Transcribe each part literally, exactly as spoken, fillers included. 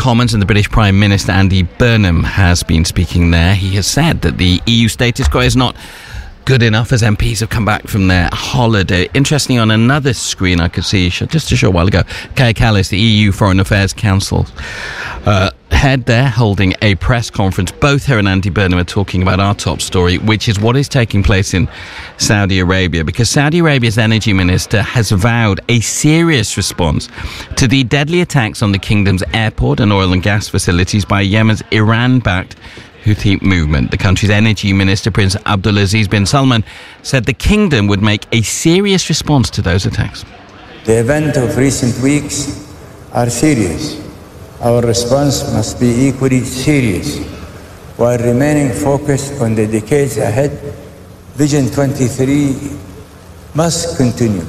Commons, and the British Prime Minister Andy Burnham has been speaking there. He has said that the E U status quo is not good enough as M Ps have come back from their holiday. Interestingly, on another screen I could see just a short while ago, Kaja Kallas, the E U Foreign Affairs Council uh, head there, holding a press conference. Both her and Andy Burnham are talking about our top story, which is what is taking place in Saudi Arabia, because Saudi Arabia's energy minister has vowed a serious response to the deadly attacks on the kingdom's airport and oil and gas facilities by Yemen's Iran-backed Houthi movement. The country's energy minister, Prince Abdulaziz bin Salman, said the kingdom would make a serious response to those attacks. The events of recent weeks are serious. Our response must be equally serious while remaining focused on the decades ahead. Vision twenty-three must continue.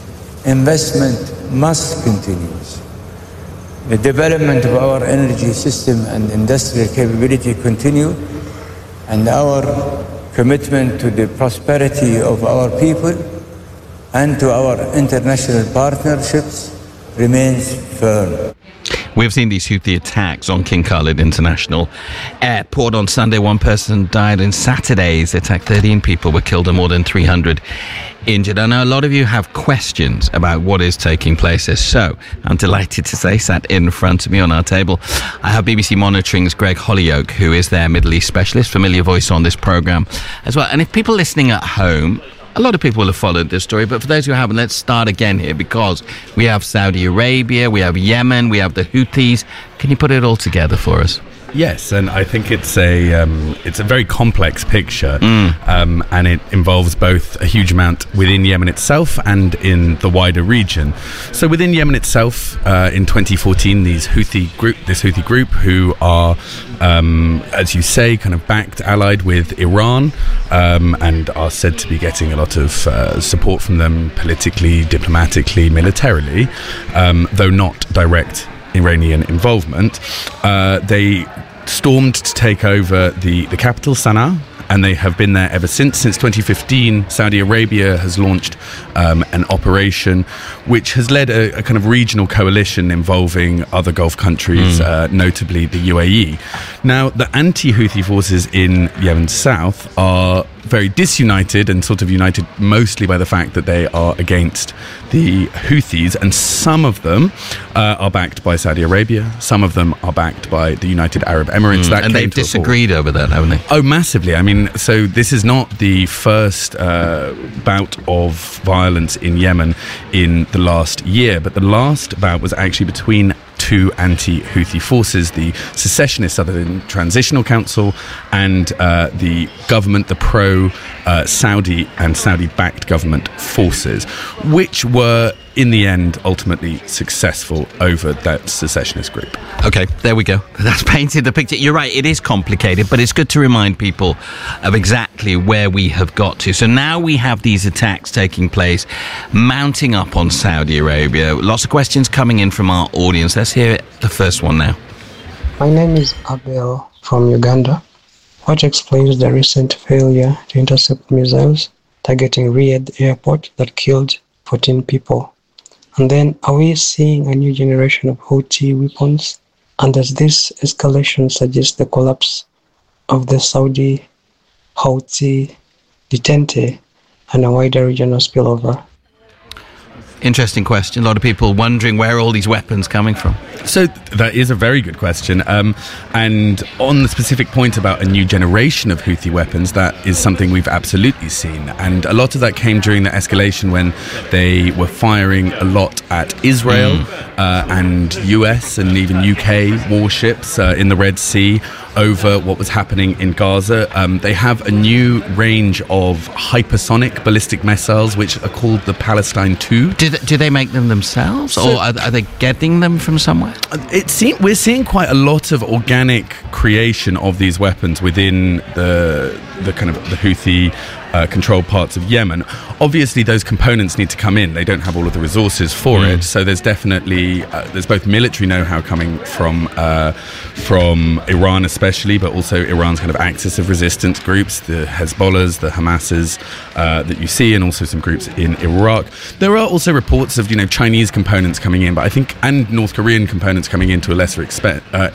Investment must continue. The development of our energy system and industrial capability continue, and our commitment to the prosperity of our people and to our international partnerships remains firm. We've seen these Houthi attacks on King Khalid International Airport. On Sunday, one person died. In Saturday's attack, thirteen people were killed and more than three hundred injured. I know a lot of you have questions about what is taking place there. So I'm delighted to say, sat in front of me on our table, I have B B C Monitoring's Greg Hollyoake, who is their Middle East specialist, familiar voice on this programme as well. And if people listening at home, a lot of people will have followed this story, but for those who haven't, let's start again here, because we have Saudi Arabia, we have Yemen, we have the Houthis. Can you put it all together for us? Yes, and I think it's a um, it's a very complex picture, mm. um, and it involves both a huge amount within Yemen itself and in the wider region. So within Yemen itself, uh, in twenty fourteen, these Houthi group, this Houthi group, who are, um, as you say, kind of backed, allied with Iran, um, and are said to be getting a lot of uh, support from them politically, diplomatically, militarily, um, though not direct Iranian involvement. Uh, they stormed to take over the, the capital, Sana'a, and they have been there ever since. Since twenty fifteen, Saudi Arabia has launched um, an operation which has led a, a kind of regional coalition involving other Gulf countries, mm. uh, notably the U A E. Now, the anti-Houthi forces in Yemen South are very disunited and sort of united mostly by the fact that they are against the Houthis, and some of them uh, are backed by Saudi Arabia, some of them are backed by the United Arab Emirates. Mm, that and they've disagreed over that, haven't they? Oh, massively. I mean, so this is not the first uh, bout of violence in Yemen in the last year, but the last bout was actually between two anti-Houthi forces, the secessionist Southern Transitional Council and uh, the government, the pro-Saudi uh, and Saudi-backed government forces, which were in the end ultimately successful over that secessionist group. Okay, there we go. That's painted the picture. You're right, it is complicated, but it's good to remind people of exactly where we have got to. So now we have these attacks taking place, mounting up on Saudi Arabia. Lots of questions coming in from our audience. Let's hear it, the first one now. My name is Abel from Uganda. What explains the recent failure to intercept missiles targeting Riyadh airport that killed fourteen people? And then, are we seeing a new generation of Houthi weapons? And does this escalation suggest the collapse of the Saudi Houthi detente and a wider regional spillover? Interesting question. A lot of people wondering where are all these weapons coming from. So that is a very good question. Um, and on the specific point about a new generation of Houthi weapons, that is something we've absolutely seen. And a lot of that came during the escalation when they were firing a lot at Israel mm. uh, and U S and even U K warships uh, in the Red Sea over what was happening in Gaza. Um, they have a new range of hypersonic ballistic missiles, which are called the Palestine two. Do they, do they make them themselves, so, or are, are they getting them from somewhere? It seem, we're seeing quite a lot of organic creation of these weapons within the the kind of the Houthi uh, controlled parts of Yemen. Obviously, those components need to come in. They don't have all of the resources for mm. it. So there's definitely uh, there's both military know-how coming from uh, from Iran, especially, but also Iran's kind of axis of resistance groups, the Hezbollahs, the Hamases uh, that you see, and also some groups in Iraq. There are also reports of you know Chinese components coming in, but I think and North Korean components coming in to a lesser expe- uh,